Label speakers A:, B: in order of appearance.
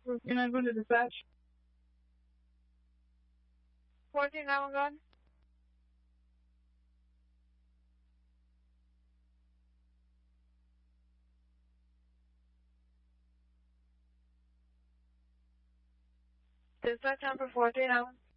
A: Can I go to dispatch?
B: 14911. Dispatch number 14911.